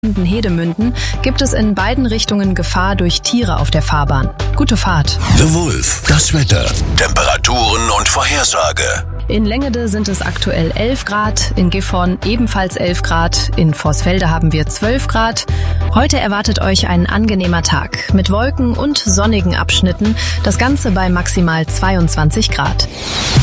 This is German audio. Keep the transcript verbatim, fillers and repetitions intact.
Hedemünden gibt es in beiden Richtungen Gefahr durch Tiere auf der Fahrbahn. Gute Fahrt. The Wolf, das Wetter, Temperaturen und Vorhersage. In Längede sind es aktuell elf Grad, in Gifhorn ebenfalls elf Grad, in Vorsfelde haben wir zwölf Grad. Heute erwartet euch ein angenehmer Tag mit Wolken und sonnigen Abschnitten, das Ganze bei maximal zweiundzwanzig Grad.